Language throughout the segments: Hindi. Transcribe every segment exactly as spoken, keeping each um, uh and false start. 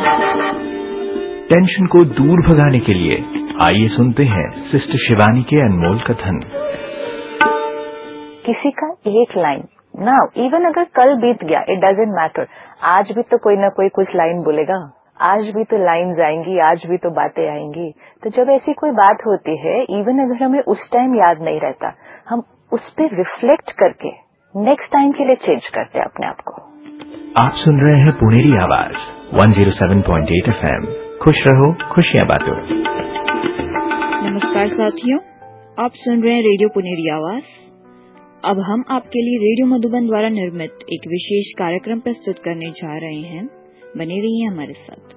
टेंशन को दूर भगाने के लिए आइए सुनते हैं सिस्टर शिवानी के अनमोल कथन। किसी का एक लाइन ना, इवन अगर कल बीत गया, इट डजंट मैटर, आज भी तो कोई ना कोई कुछ लाइन बोलेगा, आज भी तो लाइन्स आएंगी, आज भी तो बातें आएंगी। तो जब ऐसी कोई बात होती है, इवन अगर हमें उस टाइम याद नहीं रहता, हम उस पर रिफ्लेक्ट करके नेक्स्ट टाइम के लिए चेंज करते हैं अपने आप को। आप सुन रहे हैं पुनेरी आवाज एक सौ सात पॉइंट आठ एफएम। खुश रहो, खुशियां बांटो। नमस्कार साथियों, आप सुन रहे हैं रेडियो पुनेरी आवाज। अब हम आपके लिए रेडियो मधुबन द्वारा निर्मित एक विशेष कार्यक्रम प्रस्तुत करने जा रहे हैं। बने रहिए हमारे साथ।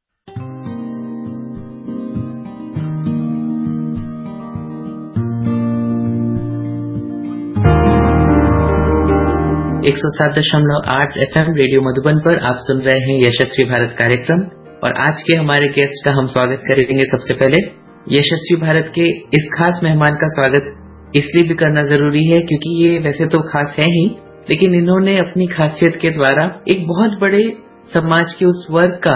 एक सौ सात दशमलव आठ एफएम रेडियो मधुबन पर आप सुन रहे हैं यशस्वी भारत कार्यक्रम, और आज के हमारे गेस्ट का हम स्वागत करेंगे। सबसे पहले यशस्वी भारत के इस खास मेहमान का स्वागत इसलिए भी करना जरूरी है क्योंकि ये वैसे तो खास है ही, लेकिन इन्होंने अपनी खासियत के द्वारा एक बहुत बड़े समाज के उस वर्ग का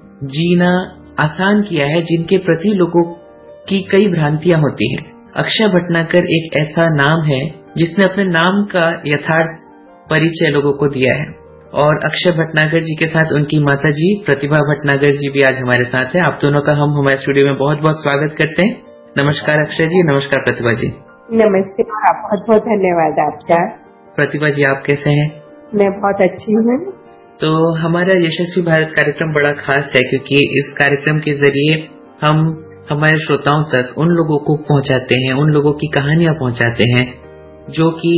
जीना आसान किया है जिनके प्रति लोगों की कई भ्रांतियां होती हैं। अक्षय भटनागर एक ऐसा नाम है जिसने अपने नाम का यथार्थ परिचय लोगों को दिया है, और अक्षय भटनागर जी के साथ उनकी माता जी प्रतिभा भटनागर जी भी आज हमारे साथ हैं। आप दोनों का हम हमारे स्टूडियो में बहुत बहुत स्वागत करते हैं। नमस्कार अक्षय जी, नमस्कार प्रतिभा जी। नमस्ते, बहुत बहुत धन्यवाद आपका। प्रतिभा जी, आप कैसे हैं? मैं बहुत अच्छी हूँ। तो हमारा यशस्वी भारत कार्यक्रम बड़ा खास है क्योंकि इस कार्यक्रम के जरिए हम हमारे श्रोताओं तक उन लोगों को पहुंचाते हैं, उन लोगों की कहानियां पहुंचाते हैं जो कि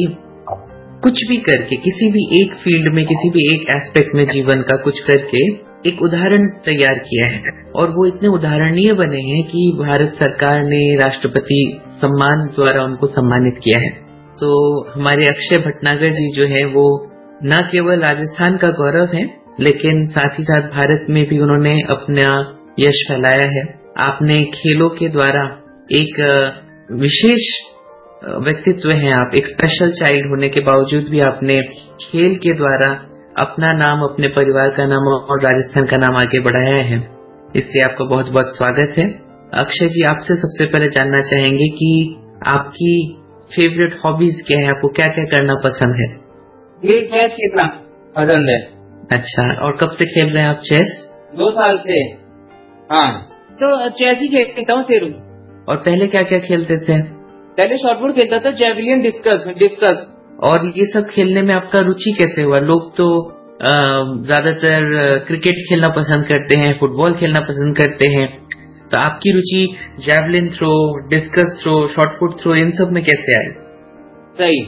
कुछ भी करके किसी भी एक फील्ड में, किसी भी एक एस्पेक्ट में जीवन का कुछ करके एक उदाहरण तैयार किया है, और वो इतने उदाहरणीय बने हैं कि भारत सरकार ने राष्ट्रपति सम्मान द्वारा उनको सम्मानित किया है। तो हमारे अक्षय भटनागर जी जो है वो न केवल राजस्थान का गौरव है, लेकिन साथ ही साथ भारत में भी उन्होंने अपना यश फैलाया है। आपने खेलों के द्वारा एक विशेष व्यक्तित्व है, आप एक स्पेशल चाइल्ड होने के बावजूद भी आपने खेल के द्वारा अपना नाम, अपने परिवार का नाम और राजस्थान का नाम आगे बढ़ाया है, इसलिए आपका बहुत बहुत स्वागत है। अक्षय जी, आपसे सबसे पहले जानना चाहेंगे कि आपकी फेवरेट हॉबीज क्या है, आपको क्या क्या करना पसंद है? ये चेस खेलना पसंद है। अच्छा, और कब से खेल रहे हैं आप चेस? दो साल से। हाँ, तो चेस ही खेलता हूँ शेरू। और पहले क्या क्या खेलते थे? पहले शॉटपुट खेलता था, जेवलिन, डिस्कस डिस्कस और ये सब खेलने में आपका रुचि कैसे हुआ? लोग तो ज्यादातर क्रिकेट खेलना पसंद करते हैं, फुटबॉल खेलना पसंद करते हैं, तो आपकी रुचि javelin throw, discus throw, shot put throw, इन सब में कैसे आई? सही,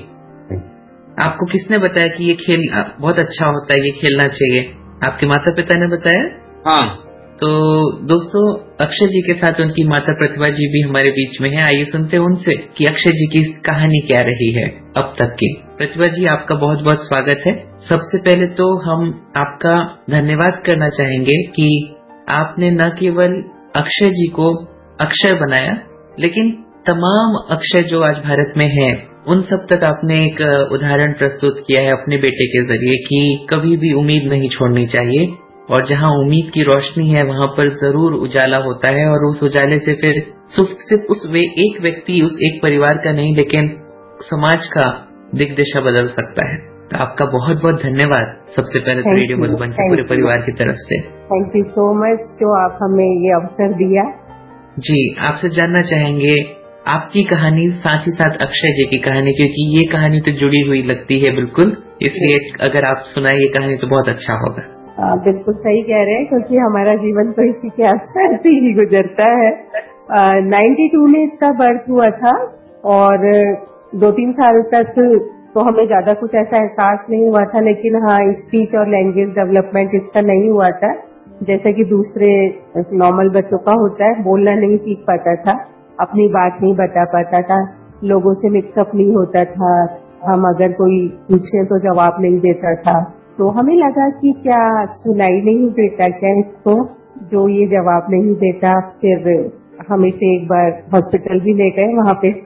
आपको किसने बताया कि ये खेल बहुत अच्छा होता है, ये खेलना चाहिए? आपके माता पिता ने बताया? हाँ। तो दोस्तों, अक्षय जी के साथ उनकी माता प्रतिभा जी भी हमारे बीच में है। आइए सुनते हैं उनसे कि अक्षय जी की कहानी क्या रही है अब तक की। प्रतिभा जी, आपका बहुत बहुत स्वागत है। सबसे पहले तो हम आपका धन्यवाद करना चाहेंगे कि आपने न केवल अक्षय जी को अक्षय बनाया, लेकिन तमाम अक्षय जो आज भारत में है उन सब तक आपने एक उदाहरण प्रस्तुत किया है अपने बेटे के जरिए कि कभी भी उम्मीद नहीं छोड़नी चाहिए, और जहां उम्मीद की रोशनी है वहां पर जरूर उजाला होता है, और उस उजाले से फिर सिर्फ उस वे एक व्यक्ति, उस एक परिवार का नहीं, लेकिन समाज का दिग्दिशा बदल सकता है। तो आपका बहुत बहुत धन्यवाद सबसे पहले तो रेडियो मधुबन के पूरे परिवार की तरफ से। थैंक यू सो मच जो आप हमें ये अवसर दिया। जी, आपसे जानना चाहेंगे आपकी कहानी, साथ ही साथ अक्षय जी की कहानी, क्योंकि ये कहानी तो जुड़ी हुई लगती है बिल्कुल, इसलिए अगर आप सुनाए ये कहानी तो बहुत अच्छा होगा। आ, बिल्कुल सही कह रहे हैं, क्योंकि हमारा जीवन तो इसी के आसपास ही गुजरता है। नाइन्टी टू में इसका बर्थ हुआ था, और दो तीन साल तक तो हमें ज्यादा कुछ ऐसा एहसास नहीं हुआ था, लेकिन हाँ, स्पीच और लैंग्वेज डेवलपमेंट इसका नहीं हुआ था जैसे कि दूसरे नॉर्मल बच्चों का होता है। बोलना नहीं सीख पाता था, अपनी बात नहीं बता पाता था, लोगों से मिक्सअप नहीं होता था, हम अगर कोई पूछे तो जवाब नहीं देता था। तो हमें लगा कि क्या सुनाई नहीं देता क्या इसको, जो ये जवाब नहीं देता। फिर हम इसे एक बार हॉस्पिटल भी ले गए, वहां पे